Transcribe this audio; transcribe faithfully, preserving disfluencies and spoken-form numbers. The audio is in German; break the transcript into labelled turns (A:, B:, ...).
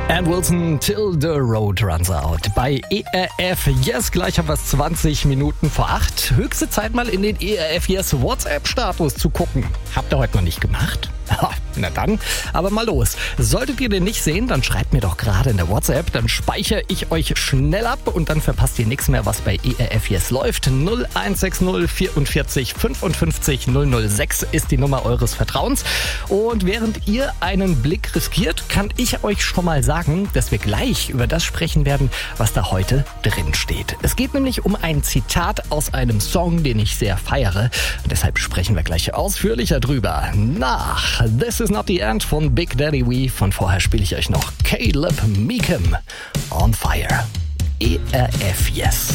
A: Ann Wilson, Till the Road Runs Out. Bei E R F Yes, gleich haben wir es zwanzig Minuten vor acht. Höchste Zeit mal in den E R F Yes WhatsApp-Status zu gucken. Habt ihr heute noch nicht gemacht? Na dann, aber mal los. Solltet ihr den nicht sehen, dann schreibt mir doch gerade in der WhatsApp, dann speichere ich euch schnell ab und dann verpasst ihr nichts mehr, was bei E R F Yes läuft. null eins sechs null vierundvierzig fünfundfünfzig null null sechs ist die Nummer eures Vertrauens. Und während ihr einen Blick riskiert, kann ich euch schon mal sagen, dass wir gleich über das sprechen werden, was da heute drin steht. Es geht nämlich um ein Zitat aus einem Song, den ich sehr feiere. Und deshalb sprechen wir gleich ausführlicher drüber. Nach This Is Not the End von Big Daddy Wee. Von vorher spiele ich euch noch Caleb Meekum, On Fire. E R F Yes.